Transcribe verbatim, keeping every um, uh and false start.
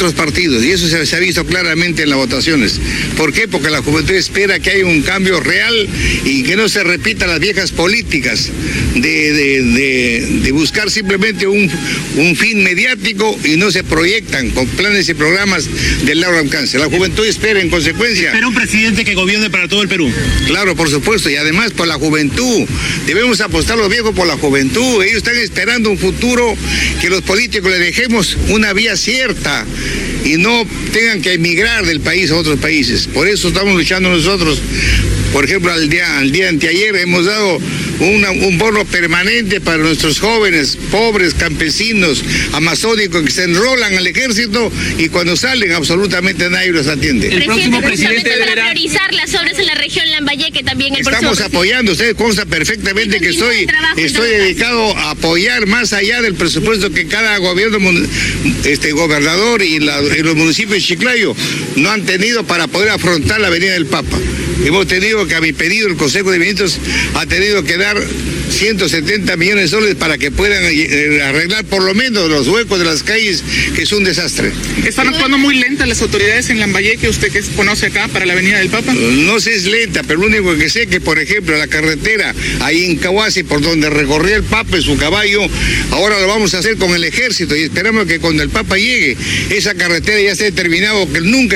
otros partidos, y eso se, se ha visto claramente en las votaciones. ¿Por qué? Porque la juventud espera que haya un cambio real y que no se repitan las viejas políticas de, de, de, de buscar simplemente un, un fin mediático y no se proyectan con planes y programas de largo alcance. La juventud espera en consecuencia. Espera un presidente que gobierne para todo el Perú. Claro, por supuesto, y además por la juventud. Debemos apostar los viejos por la juventud. Ellos están esperando un futuro que los políticos les dejemos una vía cierta y no tengan que emigrar del país a otros países. Por eso estamos luchando nosotros. Por ejemplo, al día, al día anteayer hemos dado una, un bono permanente para nuestros jóvenes, pobres, campesinos, amazónicos que se enrolan al ejército y cuando salen absolutamente nadie los atiende. El próximo presidente deberá priorizar las obras en la región Lambayeque también. El Estamos apoyando, usted consta perfectamente que estoy, estoy dedicado a apoyar más allá del presupuesto que cada gobierno, este gobernador y, la, y los municipios de Chiclayo no han tenido para poder afrontar la Avenida del Papa. Hemos tenido que, a mi pedido, el Consejo de Ministros ha tenido que dar ciento setenta millones de soles para que puedan eh, arreglar por lo menos los huecos de las calles, que es un desastre. ¿Están actuando muy lentas las autoridades en Lambayeque, usted que conoce acá, para la Avenida del Papa? No sé si es lenta, pero lo único que sé es que, por ejemplo, la carretera ahí en Cahuasi, por donde recorría el Papa en su caballo, ahora lo vamos a hacer con el ejército y esperamos que cuando el Papa llegue, esa carretera ya esté terminada, que nunca